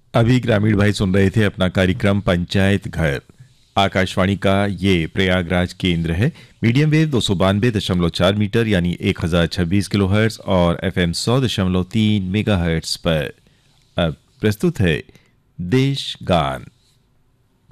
अभी ग्रामीण भाई सुन रहे थे अपना कार्यक्रम पंचायत घर। आकाशवाणी का ये प्रयागराज केंद्र है। मीडियम वेव 292.4 मीटर यानी 1026 किलोहर्ट्ज और एफएम 100.3 मेगाहर्ट्ज पर। अब प्रस्तुत है देश गान।